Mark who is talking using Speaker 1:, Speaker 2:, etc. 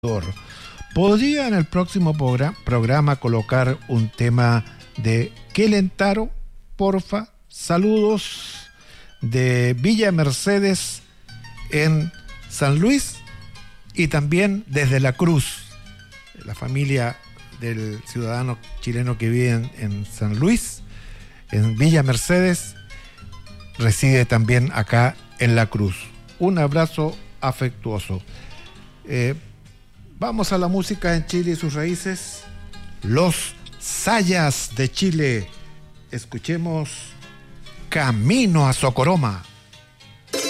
Speaker 1: ¿Podría en el próximo programa colocar un tema de Quelentaro, porfa? Saludos de Villa Mercedes en San Luis y también desde La Cruz, la familia del ciudadano chileno que vive en San Luis, en Villa Mercedes, reside también acá en La Cruz. Un abrazo afectuoso. Vamos a la música en Chile y sus raíces. Los Sayas de Chile. Escuchemos Camino a Socoroma.